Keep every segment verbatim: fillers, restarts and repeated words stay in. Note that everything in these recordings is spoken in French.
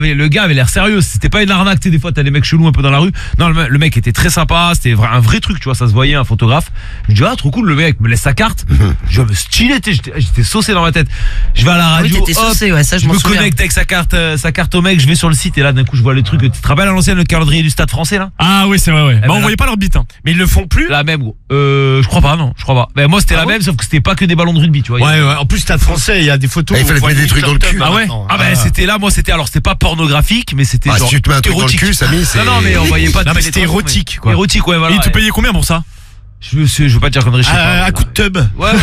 Mais le gars avait l'air sérieux, c'était pas une arnaque, tu sais, des fois t'as des mecs chelous un peu dans la rue. Non, le, le mec était très sympa, c'était un vrai truc, tu vois, ça se voyait, un photographe. Je dis ah trop cool, le mec me laisse sa carte. Je me stylé, j'étais, j'étais saucé dans ma tête. Je vais à la radio, oui, hop, saucé, ouais, ça, je, je me souviens. connecte avec sa carte, euh, sa carte au mec, je vais sur le site et là d'un coup je vois les trucs. Tu te rappelles à l'ancienne le calendrier du Stade Français là? Ah oui c'est vrai ouais. Eh bah ben on là, voyait pas leur bite hein. Mais ils le font plus. La même gros. Euh, je crois pas non, je crois pas. Ben moi c'était ah la bon même sauf que c'était pas que des ballons de rugby, tu vois. Ouais ouais. En plus Stade Français, il y a des photos. Ah, il fallait te mettre des trucs dans le cul. Ah ouais. Ah ben c'était là, moi c'était alors c'était pas pornographique mais c'était Ah, genre si tu te mets un truc érotique. dans le cul, Samy, c'est... Non non mais on voyait pas de non mais c'était pénétration, érotique mais... quoi. Érotique ouais voilà. Et ils te payaient combien pour ça? Je veux, je veux pas te dire connerie, je sais À, pas. à coup de tub. Ouais voilà.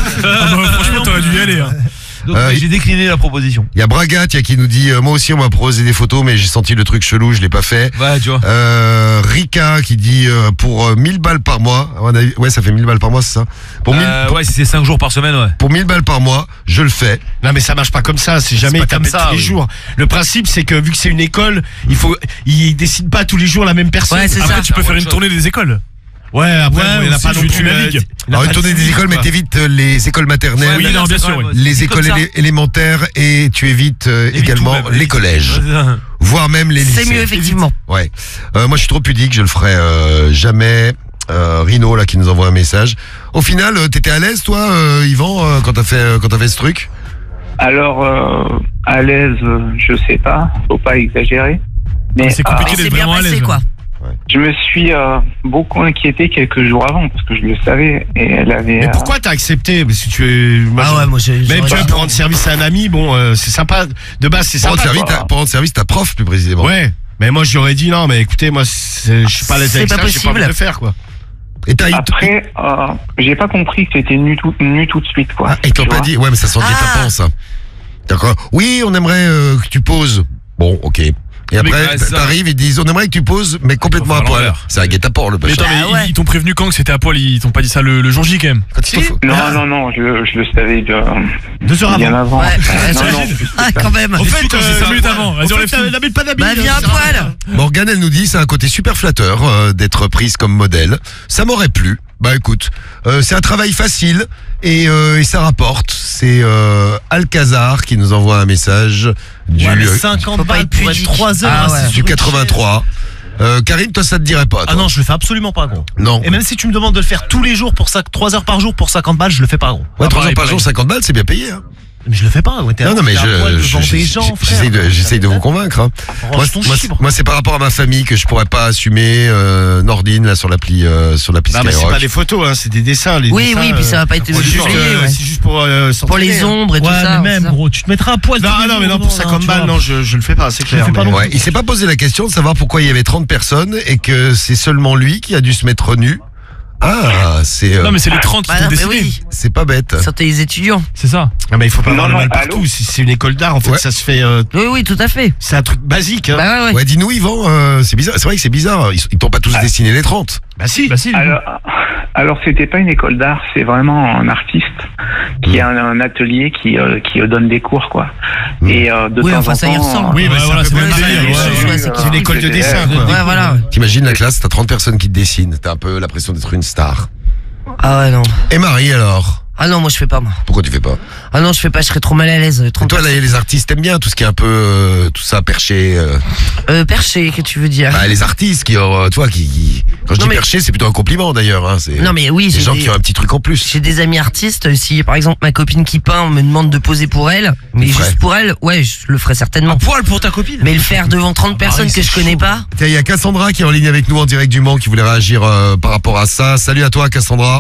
Ah bah, franchement t'aurais dû y aller hein. Donc Euh, j'ai décliné la proposition. Il y a Braga tiens, qui nous dit euh, moi aussi on m'a proposé des photos mais j'ai senti le truc chelou, je l'ai pas fait. Ouais tu vois. Euh, Rika qui dit euh, pour euh, mille balles par mois, à mon avis, ouais ça fait mille balles par mois c'est ça. Pour mille Euh, ouais si c'est cinq jours par semaine ouais. pour mille balles par mois, je le fais. Non mais ça marche pas comme ça, c'est jamais pas tapé comme ça, tous les oui. jours. Le principe c'est que vu que c'est une école, il faut ils décident pas tous les jours la même personne. Ouais, c'est Après ça. tu peux faire une tournée des écoles. Ouais, après Ouais, il y en a aussi, pas non tu- plus. tu navigues. euh, il y en a Alors pas une tournée dix des mille, écoles mais quoi. t'évites euh, les écoles maternelles, Ouais, Oui, non, bien c'est sûr, quand ouais. même- les c'est écoles comme ça. élé- élémentaires et tu évites euh, Évite également tout, même. les collèges, voire même les lycées. C'est mieux, effectivement. Ouais. Euh, moi je suis trop pudique, je le ferai euh, jamais. Euh, Rino là qui nous envoie un message. Au final, euh, t'étais à l'aise toi, euh, Yvan, euh, quand t'as fait euh, quand t'as fait ce truc? Alors, euh, à l'aise, euh, je sais pas, faut pas exagérer. Mais C'est euh, compliqué Mais d'être c'est bien vraiment à passé l'aise. quoi. je me suis euh, beaucoup inquiété quelques jours avant parce que je le savais et elle avait. Mais euh, pourquoi t'as accepté? Parce que tu es. moi, Ah je- ouais, moi j'ai. Même j'aurais tu vois dit pour non. rendre service à un ami, bon euh, c'est sympa. De base c'est Pour rendre sympa. service, quoi. ta- pour rendre service ta prof plus précisément. Ouais. Mais moi j'aurais dit non mais écoutez moi c'est- je suis pas à l'aise C'est avec pas ça, j'ai pas possible. envie de le faire quoi. Et t'as Après, euh, j'ai pas compris que c'était nu tout, nu tout de suite quoi. Ah, et t'ont Tu pas vois. dit. Ouais mais ça sent Ah. guet-apens ça. D'accord. Oui, on aimerait euh, que tu poses. Bon, ok. Et après, ouais, c'est ça. t'arrives, ils disent, on aimerait que tu poses, mais complètement faut à faire poil. l'envers. C'est un guet-apens, le Mais machin. attends mais Ah ils- ouais. ils t'ont prévenu quand que c'était à poil, ils t'ont pas dit ça le, le jour J quand même. Quand il faut- Non, non, non, je, je le savais de, Deux heures bien avant. avant. Ouais, Euh, non, non, Ah, quand même. Au fait, quand euh, c'est cinq minutes avant, au vas-y, fait, enlève t'as- tout. n'habite pas d'habits. Bah, viens à poil. Morgane, elle nous dit, c'est un côté super flatteur euh, d'être prise comme modèle. Ça m'aurait plu. Bah écoute, euh, c'est un travail facile et, euh, et ça rapporte. C'est euh, Alcazar qui nous envoie un message du, Ouais, mais euh, cinquante Faut pas balles être pour être pudique. trois heures. Ah ouais. assis du sur une quatre-vingt-trois. Euh, Karim, toi ça te dirait pas? chaise. Toi. Ah non, je le fais absolument pas, gros. Non. Et même si tu me demandes de le faire tous les jours pour ça, trois heures par jour pour cinquante balles, je le fais pas, gros. Ouais, Ah, trois pareil, heures par pareil. jour, cinquante balles, c'est bien payé. Hein. Mais je le fais pas, ouais. T'es Non, non, mais t'es à poil je, devant je- des je- gens, frère. j'essaye de, j'essaye de vous convaincre. Hein. Moi, Range ton moi, chibre. moi, c'est par rapport à ma famille que je pourrais pas assumer. Euh, Nordine là sur l'appli, euh, sur l'appli Non mais c'est Skyrock. pas des photos, hein, c'est des dessins. Les Oui, dessins, oui, puis ça va pas être c'est juste, publié, euh, ouais. c'est juste pour euh, Pour les s'entraîner, hein. ombres et tout Ouais, ça. mais même, ça. gros, tu te mettras à poil. Non, tous les non, mais jours, non, pour cinquante tu balles, vois. non, je, je le fais pas, c'est Je le clair. fais pas mais- non Ouais, il s'est pas posé la question de savoir pourquoi il y avait trente personnes et que c'est seulement lui qui a dû se mettre nu. Ah, c'est euh, Non mais c'est les trente qui Bah t'ont non, mais décidé. oui. c'est pas bête. Sur tes étudiants. C'est ça. Ah, mais il faut pas Non, avoir le non, mal allô partout. Si c'est une école d'art, en fait, Ouais. ça se fait. euh, Oui, oui, tout à fait. c'est un truc basique. Hein. Bah ouais, ouais. Ouais, dis-nous Yvan, euh, c'est bizarre. C'est vrai que c'est bizarre. Ils, ils t'ont pas tous dessiné les trente. Bah si. Bah si. du coup. Alors, alors c'était pas une école d'art, c'est vraiment un artiste qui a un, un atelier qui, euh, qui euh, donne des cours, quoi. Et euh, de Oui, temps enfin, en ça y temps, ressemble. Oui, bah, Ouais, c'est voilà, un peu c'est comme même ça, délire, ouais, ouais, ouais, ouais, ouais, c'est c'est une école de c'était- dessin, euh, quoi. Ouais, voilà. T'imagines la classe, t'as trente personnes qui te dessinent. T'as un peu l'impression d'être une star. Ah ouais, non. Et Marie alors? Ah non, moi je fais pas, moi. Pourquoi tu fais pas? Ah non, je fais pas, je serais trop mal à l'aise. Trop Toi, là, les artistes t'aimes bien tout ce qui est un peu euh, tout ça perché. Euh, Euh, perché, que tu veux dire? bah, les artistes qui, euh, toi, qui, qui- quand je Non, dis mais- perché, c'est plutôt un compliment d'ailleurs. Hein, c'est Non, mais oui, des j'ai gens des- qui ont un petit truc en plus. J'ai des amis artistes, si par exemple ma copine qui peint me demande de poser pour elle, mais Tu juste ferais. pour elle, ouais, je le ferai certainement. Un poil pour ta copine. Mais le faire devant trente personnes oui, que c'est je connais chaud. pas, Tiens, il y a Cassandra qui est en ligne avec nous en direct du Mans qui voulait réagir euh, par rapport à ça. Salut à toi Cassandra.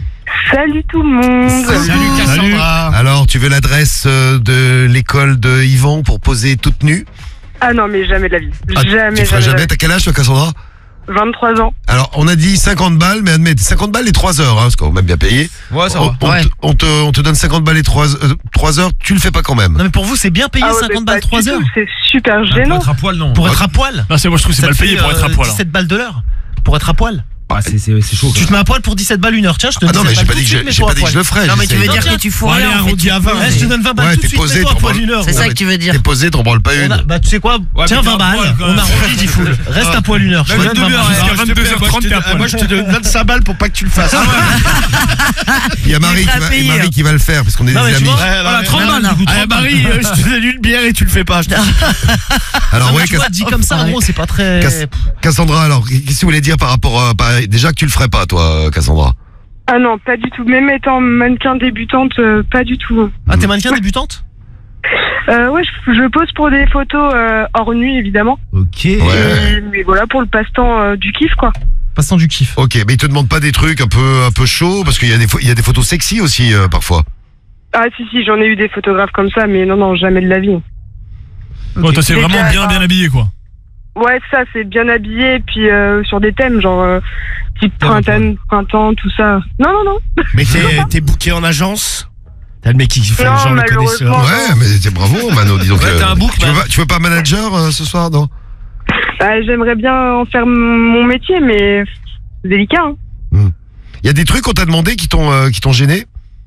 Salut tout le monde. Salut Cassandra. Alors, tu veux l'adresse euh, de l'école de Yvan pour poser toute nue? Ah non, mais jamais de la vie. Ah, jamais, Tu feras jamais. jamais. T'as quel âge toi Cassandra? vingt-trois ans. Alors, on a dit cinquante balles, mais admets, cinquante balles et trois heures, hein, parce qu'on m'a bien payé. Ouais, ça on, va. on Ouais. te, on, te, on te donne cinquante balles et trois heures, tu le fais pas quand même. Non, mais pour vous, c'est bien payé Ah ouais, mais cinquante pas balles du trois tout, heures. C'est super Pour gênant. être à poil, non. Pour être à poil. Non, c'est moi je trouve que c'est Ça mal te payé fait, pour être à euh, poil. hein. dix-sept balles de l'heure. Pour être à poil. Ah, c'est c'est c'est chaud. Tu te mets à poil pour dix-sept balles une heure. Tiens, je te Ah dis non, mais j'ai balles pas tout dit de que suite, je- j'ai mets-toi pas à dit que je poil. le ferais. Non, mais tu veux j'essaie- dire que tu fous Bon, allez, rien. en fait, arrondi tu- à vingt. Ouais, je te donne vingt balles Ouais, tout de t'es suite. posé, Mets-toi à t'en poil branles- une heure. C'est ça Ouais. que tu veux dire. T'es posé, t'en branles pas On une. a- Bah, tu sais quoi Ouais, Tiens, mais t'es vingt à balles. poil, quand On même. arrondit, dit Foul. Reste à poil une heure. Je te Même donne une vingt demi-heure, balles. jusqu'à Ah, s'il te plaît, vingt-deux heures moi, trente, je te t'es à donne- poil. Moi, je te donne vingt-cinq balles pour pas que tu le fasses. Il y a Marie, Il est qui prêt à va, payer, Marie hein. qui va le faire parce qu'on est Non, des mais tu amis. vois, Ouais, voilà, ouais, trente ouais. balles, du coup, Allez, trente balles. Marie, euh, je te donne une bière et tu le fais pas. je te- Alors Non, mais ouais, tu vois, Cass- dit comme ça, gros, c'est pas très. Cass- Cassandra, alors qu'est-ce que tu voulais dire par rapport à par- déjà que tu le ferais pas, toi, Cassandra? Ah non, pas du tout. Même étant mannequin débutante, euh, pas du tout. Ah, t'es mannequin débutante Euh, ouais, je, je pose pour des photos euh, hors nuit, évidemment. Ok. Ouais. Et- mais voilà, pour le passe-temps euh, du kiff, quoi. Passant du kiff. Ok, mais ils te demandent pas des trucs un peu un peu chauds parce qu'il y a des pho- il y a des photos sexy aussi euh, parfois. Ah si, si, j'en ai eu des photographes comme ça, mais non, non, jamais de la vie. Oh, toi, c'est Déjà, vraiment bien, euh, bien habillé, quoi. Ouais, ça, c'est bien habillé, puis euh, sur des thèmes, genre euh, type printemps, printemps, tout ça. Non, non, non. Mais t'es t'es booké en agence? T'as le mec qui fait Non, genre le malheureusement. connaisseur. Ouais, mais c'est bravo, Mano, dis donc. Ouais, euh, t'as un book, tu, veux man. pas, tu veux pas manager euh, ce soir, non? Bah, j'aimerais bien en faire m- mon métier, mais c'est délicat. Hein. Il y a des trucs qu'on t'a demandé qui t'ont euh, qui t'ont gêné?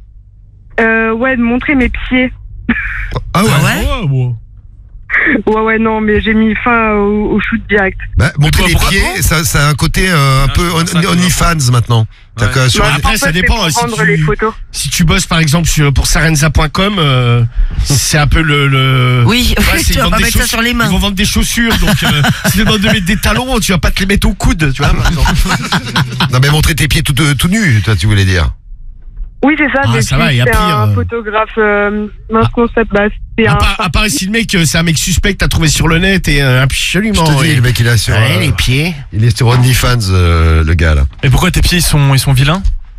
Euh, ouais, de montrer mes pieds. Ah ouais. Ah ouais Ouais, ouais. Ouais, ouais, non, mais j'ai mis fin au, au shoot direct. Bah, montrer pourquoi- les pourquoi pieds, ça, ça a un côté euh, un Ah, peu c'est pour ça on- que- OnlyFans maintenant. C'est-à-dire que sur Bah, un- après, en ça fait, c'est dépend, pour si vendre tu- les photos. Si tu bosses par exemple sur, pour sarenza point com, euh, c'est un peu le. le... Oui, Ouais, c'est- tu ils vas vendent pas des mettre ça chaussures- sur les Ils mains. vont vendre des chaussures, donc euh, si tu demandes de mettre des talons, tu vas pas te les mettre au coude, tu vois, par exemple. Non mais montrer tes pieds tout, euh, tout nus, toi tu voulais dire. Oui, c'est ça. Ah, mais ça puis va, il y a c'est pire, un euh. photographe. Euh, mince, comment ça s'appelle? Bah, c'est À un. part, à part si le mec, euh, c'est un mec suspect que t'as trouvé sur le net et euh, Je absolument. te dis, ouais. le mec il est sur, Ouais, euh, les pieds. il est sur OnlyFans, euh, le gars là. Et pourquoi tes pieds, ils sont, ils sont vilains?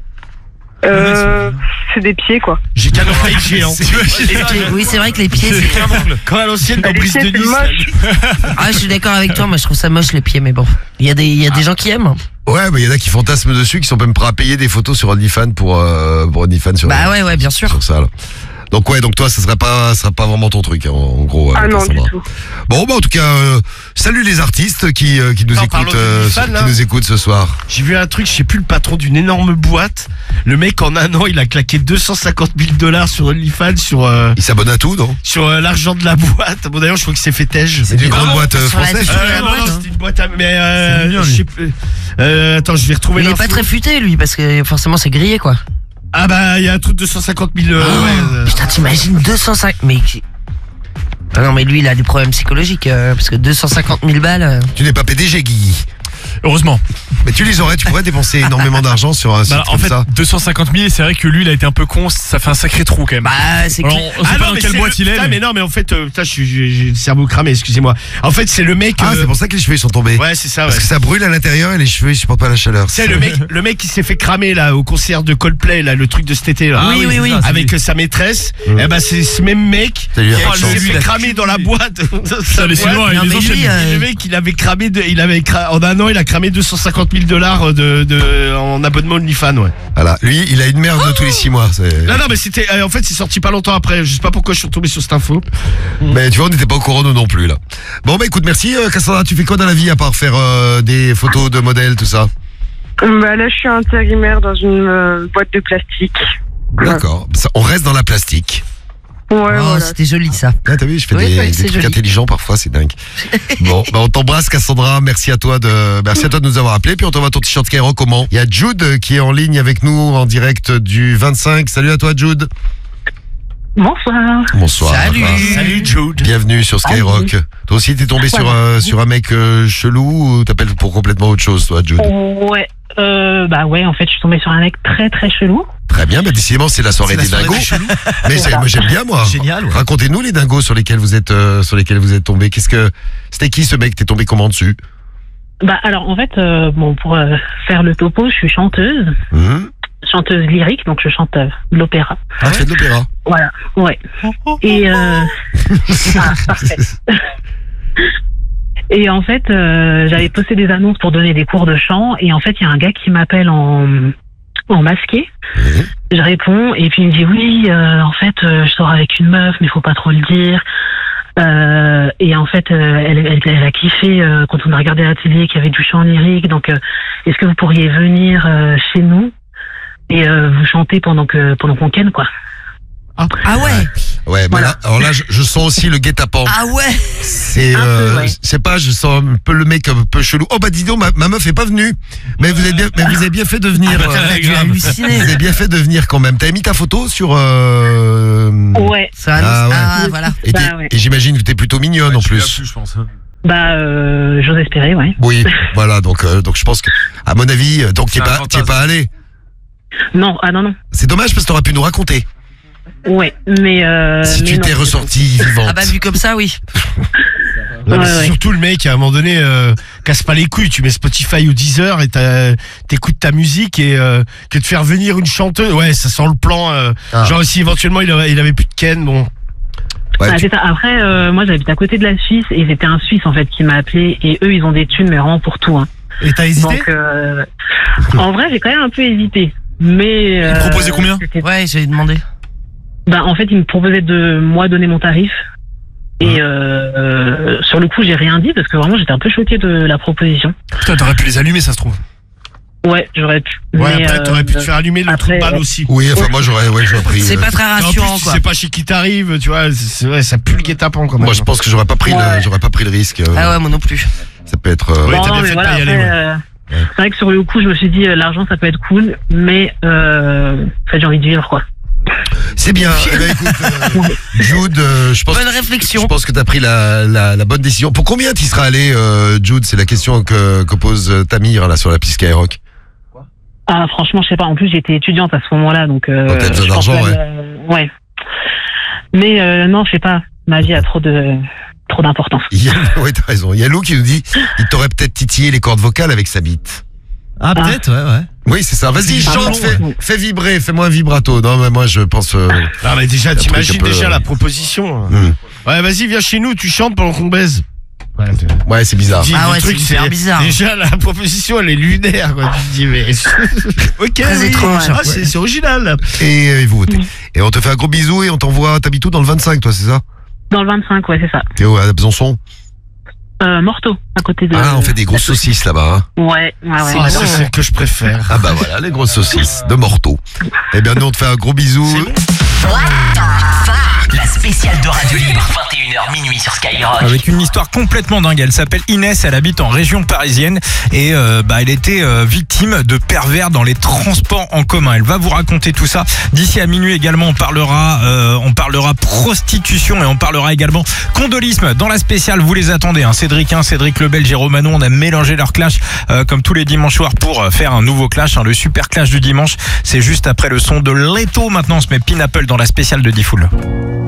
Euh, c'est des pieds, quoi. J'ai qu'un oreille géant. Oui, c'est vrai que les pieds, c'est. Quand à l'ancienne dans Les Brise pieds, de c'est Nice. moche. Ah, je suis d'accord avec toi, moi je trouve ça moche les pieds, mais bon. Il y a des, il y a des gens qui aiment. Ouais, mais il y en a qui fantasment dessus, qui sont même prêts à payer des photos sur OnlyFans pour, euh, pour OnlyFans sur, Bah ouais, ouais, bien sûr. sur ça là. Donc ouais, donc toi, ça serait pas, ça serait pas vraiment ton truc, hein, en gros. euh, Ah non, du Cassandra. tout. Bon, bah en tout cas, euh, salut les artistes qui, euh, qui nous Non, parlons écoutent, euh, d'OnlyFans, qui là. nous écoutent ce soir. J'ai vu un truc, je sais plus, le patron d'une énorme boîte. Le mec, en un an, il a claqué deux cent cinquante mille dollars sur OnlyFans, sur, euh, Ils s'abonnent à tout, non? sur euh, l'argent de la boîte. Bon, d'ailleurs, je crois que c'est fait tège. C'est une grande Ah, boîte euh, sur la- française. sur Euh, la non, boîte, non, hein. c'était une boîte à... Mais euh, C'est mignon, je lui. sais plus. Euh, attends, je vais retrouver Il est l'info. pas très futé lui, parce que forcément c'est grillé quoi. Ah bah, il y a un truc de deux cent cinquante mille... euh, Oh, ouais, euh, Putain, t'imagines deux cent cinquante. Mais. Ah non, mais lui il a des problèmes psychologiques, euh, parce que deux cent cinquante mille balles. euh, Tu n'es pas P D G, Guigui. Heureusement. Mais tu les aurais, tu pourrais dépenser énormément d'argent sur un site Bah, en comme fait, ça. deux cent cinquante mille, c'est vrai que lui, il a été un peu con, ça fait un sacré trou quand même. Bah, c'est Alors, clair. on sait Ah pas non, dans mais quelle c'est boîte le- il est. putain, mais- mais non, mais en fait, euh, putain, je suis- j'ai j'ai le cerveau cramé, excusez-moi. En fait, c'est le mec... Ah, euh, c'est pour ça que les cheveux ils sont tombés. Ouais, c'est ça, ouais. Parce que ça brûle à l'intérieur et les cheveux ils supportent pas la chaleur. C'est le mec, le mec qui s'est fait cramer là au concert de Coldplay là, le truc de cet été là. Ah Oui, oui, c'est oui. ça, c'est Avec lui. sa maîtresse, Mmh. eh ben c'est ce même mec Ça lui a qui fait s'est changer fait la cramer dans la boîte. Ça, les Chinois, ils Non, les mais enchaînent. lui, Et euh, le mec, il avait cramé, de, il avait cra- en un an, il a cramé deux cent cinquante mille dollars de, de, en abonnement OnlyFans, ouais. Voilà, lui il a une merde tous les six mois. c'est- Non, non, mais c'était, euh, en fait, c'est sorti pas longtemps après. Je sais pas pourquoi je suis retombé sur cette info. Mais tu vois, on n'était pas au courant nous non plus là. Bon bah écoute, merci euh, Cassandra. Tu fais quoi dans la vie à part faire euh, des photos de modèles, tout ça? Bah là, je suis intérimaire dans une euh, boîte de plastique. D'accord. Ça, on reste dans la plastique. Ouais, Oh, voilà. c'était joli ça. Ah, t'as vu, je fais Oui, des, oui, des c'est trucs joli. intelligents parfois, c'est dingue. Bon, bah on t'embrasse Cassandra, merci à toi de, merci à toi de nous avoir appelés, puis on t'envoie ton t-shirt Skyrock comment. Il y a Jude qui est en ligne avec nous en direct du vingt-cinq. Salut à toi Jude. Bonsoir. Bonsoir. Salut. Salut, Jude. Bienvenue sur Skyrock. Toi aussi t'es tombé sur, euh, sur un mec euh, chelou ou t'appelles pour complètement autre chose toi Jude? Ouais, euh, bah ouais, en fait, je suis tombée sur un mec très très chelou. Très bien, bah décidément c'est la soirée C'est la des soirée dingos. des chelous. Mais c'est- moi j'aime bien moi. Génial, ouais. Racontez-nous les dingos sur lesquels vous êtes euh, sur lesquels vous êtes tombé. Qu'est-ce que c'était qui ce mec? T'es tombé comment dessus? Bah alors, en fait, euh, bon, pour euh, faire le topo, je suis chanteuse, Hum chanteuse lyrique, donc je chante euh, de l'opéra. Ah, tu fais de l'opéra. Voilà, ouais. Et euh... ah, parfait. Et en fait, euh, j'avais posté des annonces pour donner des cours de chant, et en fait, il y a un gars qui m'appelle en en masqué. Mhm. Je réponds, et puis il me dit oui, euh, en fait, euh, je sors avec une meuf, mais faut pas trop le dire. Euh, et en fait, euh, elle, elle, elle a kiffé euh, quand on a regardé la télé qu'il y avait du chant lyrique. Donc, euh, est-ce que vous pourriez venir euh, chez nous et euh, vous chanter pendant que pendant qu'on ken, quoi. Ah ouais. Ouais, mais Voilà. là, alors là, je, je sens aussi le guet-apens. Ah ouais. C'est, Un peu, euh, ouais. je sais pas, je sens un peu le mec un peu chelou. Oh bah dis donc, ma, ma meuf est pas venue. Mais vous avez bien, mais vous avez bien fait de venir. Ah, bah, t'as dû euh, halluciner. vous avez bien fait de venir quand même. T'avais mis ta photo sur. Euh... Ouais. Ça, Ah ouais. ah, voilà. Et, t'es- Bah ouais. et j'imagine que t'es plutôt mignonne en Tu l'as plus. je pense. Bah, euh, j'ose espérer, ouais. Oui, voilà. Donc, euh, donc je pense que, à mon avis, euh, donc t'es C'est un pas, t'es fantasme. pas allé. Non, ah non, non. C'est dommage parce que t'aurais pu nous raconter Ouais, mais. Euh, si mais tu non. t'es ressorti vivante. Ah bah vu comme ça, oui. Non, mais Ouais, c'est ouais. surtout le mec, à un moment donné, euh, casse pas les couilles. Tu mets Spotify ou Deezer et t'as- t'écoutes ta musique et euh, que de faire venir une chanteuse, ouais, ça sent le plan. euh, Ah. Genre si éventuellement il avait, il avait plus de Ken, bon. Ouais, Ah, tu- c'est ça. Après, euh, moi, j'habite à côté de la Suisse et c'était un Suisse en fait qui m'a appelé et eux, ils ont des thunes mais vraiment pour tout. Hein. Et t'as hésité? Donc, euh, en vrai, j'ai quand même un peu hésité. Mais. Ils euh, proposaient combien? c'était- Ouais, j'avais demandé. Bah, en fait, ils me proposaient de moi donner mon tarif. Et euh, euh, sur le coup, j'ai rien dit parce que vraiment, j'étais un peu choquée de la proposition. Putain, t'aurais pu les allumer, ça se trouve. Ouais, j'aurais pu. Ouais, mais, après t'aurais pu te euh, faire allumer le trou de après, balle euh, aussi. Oui, enfin moi j'aurais, ouais, j'aurais pris. C'est euh, pas très En plus, rassurant, tu quoi. sais pas chez qui t'arrives, tu vois, c'est, ouais, ça pue le guet-apens quand même. Moi je pense que j'aurais pas pris le, Ouais. j'aurais pas pris le risque. euh, Ah ouais, moi non plus. Ça peut être. euh, Ouais, bon, t'as bien mais fait de voilà, pas y après, aller, ouais. euh, c'est vrai que sur le coup, je me suis dit, euh, l'argent, ça peut être cool, mais euh, en fait, j'ai envie de vivre, quoi. C'est bien. Eh ben, écoute, euh, Jude, euh, je pense. Bonne Je réflexion. pense que t'as pris la, la, la bonne décision. Pour combien t'y seras allé, euh, Jude? C'est la question que, que pose euh, Tamir là sur la piste Skyrock. Ah, franchement, je sais pas. En plus, j'étais étudiante à ce moment-là, donc. Euh, Donc, t'as besoin je pense d'argent, même, euh, ouais. Mais euh, non, je sais pas. Ma vie a trop de trop d'importance. Il y a, ouais, t'as raison. Il y a Lou qui nous dit, il t'aurait peut-être titillé les cordes vocales avec sa bite. Ah, peut-être, ouais, ouais. Oui, c'est ça. Vas-y, Ah, chante, bon, fais, bon. fais vibrer, fais-moi un vibrato. Non, mais moi je pense. euh, Non mais déjà, Un truc t'imagines un peu, déjà euh, la proposition. hmm. Ouais, vas-y, viens chez nous, tu chantes pendant qu'on baise. Ouais, t'es- Ouais, c'est bizarre. tu dis, Ah le ouais, truc, c'est hyper bizarre. Déjà, la proposition, elle est lunaire, quoi. Tu te dis, mais. Ok, Très oui. étrange. Ah, c'est, c'est original. Et, euh, et vous votez. Et on te fait un gros bisou et on t'envoie. T'habites où dans le vingt-cinq, toi, c'est ça? Dans le vingt-cinq, ouais, c'est ça. T'es où à Besançon? Euh, Morteau, à côté de. Ah, on fait des grosses saucisses là-bas. Hein. Ouais, ouais, ouais. Ah, bon. c'est celle que je préfère. Ah bah voilà, les grosses saucisses de Morteau. Eh bien, nous on te fait un gros bisou. La spéciale de Radio Libre, vingt et une heures minuit sur Skyrock. Avec une histoire complètement dingue. Elle s'appelle Inès, elle habite en région parisienne et euh, bah, elle était euh, victime de pervers dans les transports en commun. Elle va vous raconter tout ça. D'ici à minuit également, on parlera, euh, on parlera prostitution et on parlera également condolisme. Dans la spéciale, vous les attendez. Hein. Cédric, hein, Cédric Lebel, Jérôme Manon, on a mélangé leur clash euh, comme tous les dimanches soirs pour euh, faire un nouveau clash. Hein. Le super clash du dimanche, c'est juste après le son de Leto. Maintenant, on se met Pineapple dans la spéciale de Diffoul.